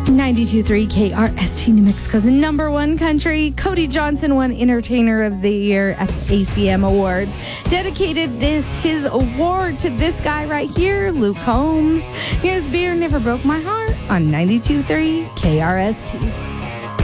92.3 KRST, New Mexico's number one country. Cody Johnson won Entertainer of the Year at the ACM Awards. Dedicated his award to this guy right here, Luke Combs. Here's Beer Never Broke My Heart on 92.3 KRST.